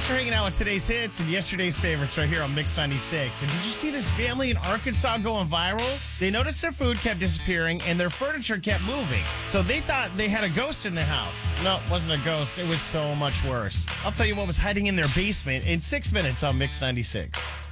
Thanks for hanging out with today's hits and yesterday's favorites right here on Mix 96. And did you see this family in Arkansas going viral? They noticed their food kept disappearing and their furniture kept moving. So they thought they had a ghost in their house. No, it wasn't a ghost. It was so much worse. I'll tell you what was hiding in their basement in 6 minutes on Mix 96.